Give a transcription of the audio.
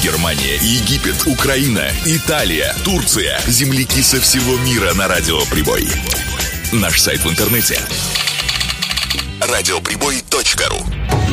Германия, Египет, Украина, Италия, Турция. Земляки со всего мира на Радио Прибой. Наш сайт в интернете — радиоприбой.ру.